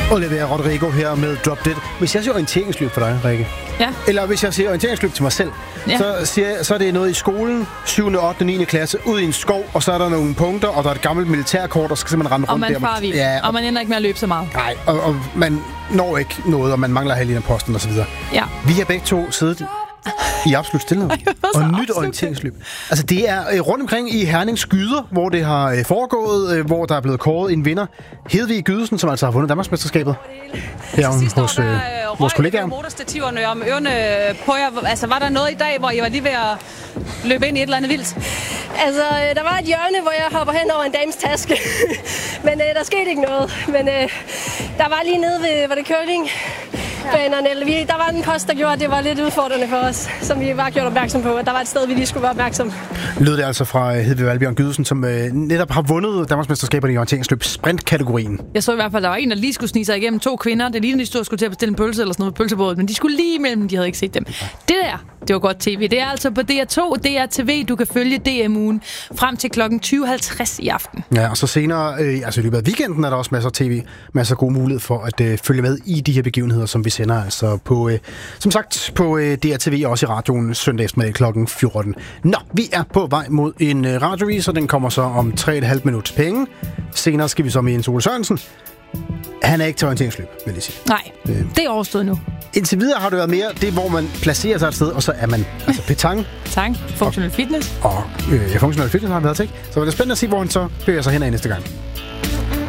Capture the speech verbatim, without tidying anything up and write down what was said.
Olivia Rodrigo her med Drop Dead. Hvis jeg siger orienteringsløb for dig, Rikke, ja. eller hvis jeg siger orienteringsløb til mig selv, ja. så, siger jeg, så er det noget i skolen, syvende, ottende, niende klasse, ud i en skov, og så er der nogle punkter, og der er et gammelt militærkort, og så skal man rende rundt der. Og man farer vildt, ja, og, og man ender ikke med at løbe så meget. Nej, og, og man når ikke noget, og man mangler halvdelen af posten og så videre. Ja. Vi har begge to siddet i absolut stillhed. Og nyt orienteringsløb. Altså, det er øh, rundt omkring i Herning Skyder, hvor det har øh, foregået, øh, hvor der er blevet kåret en vinder. Hedvig Gydesen, som altså har vundet Danmarksmesterskabet. Her hos øh, vores kollegaer. Motorstativerne om ørerne på jer. Altså, var der noget i dag, hvor I var lige ved at løbe ind i et eller andet vildt? Altså, der var et hjørne, hvor jeg hopper hen over en dames taske. Men øh, der skete ikke noget. Men øh, der var lige nede ved, var det curling? Banerne. Vi, der var en post, der gjorde, at det var lidt udfordrende for os, som vi var gjort opmærksom på, at der var et sted, vi lige skulle være opmærksom. Lød det altså fra Hedvig Valbjørn Gydesen, som øh, netop har vundet Danmarksmesterskaberne i orienteringsløb sprintkategorien. Jeg så i hvert fald, der var en, der lige skulle snige sig igennem to kvinder. Det lignede, de stod og skulle til at bestille en pølse eller sådan noget på pølsebådet, men de skulle lige imellem, de havde ikke set dem. Det der, det var godt tv. Det er altså på D R to og D R T V, du kan følge D M-ugen frem til klokken tyve halvtreds i aften. Ja, og så senere, øh, altså i løbet af weekenden, er der også masser af tv, masser af gode mulighed for at øh, følge med i de her begivenheder, som vi sender altså på, øh, som sagt, på øh, D R T V og også i radioen søndag eftermiddag klokken fjorten. Nå, vi er på vej mod en øh, radiovis, og den kommer så om tre komma fem minutter penge. Senere skal vi så med Jens Ole Sørensen. Han er ikke til orienteringsløb, vil jeg sige. Nej, øh. det er overstået nu. Indtil videre har det været mere det, hvor man placerer sig et sted, og så er man altså petang. Tang, funktionel fitness. Og, og øh, funktionel fitness har vi været til. Så det er spændende at se, hvor han så bevæger sig hen ad næste gang.